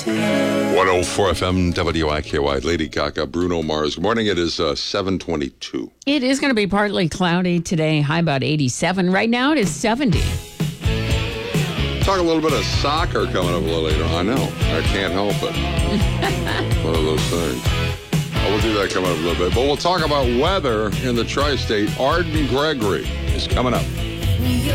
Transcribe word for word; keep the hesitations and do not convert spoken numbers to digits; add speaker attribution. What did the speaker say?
Speaker 1: one oh four F M W I K Y, Lady Gaga, Bruno Mars. Good morning. It is uh, seven twenty-two.
Speaker 2: It is going to be partly cloudy today. High about eighty-seven. Right now it is seventy.
Speaker 1: Talk a little bit of soccer coming up a little later. I know. I can't help it. One of those things. Oh, we'll do that coming up a little bit. But we'll talk about weather in the tri-state. Arden Gregory is coming up.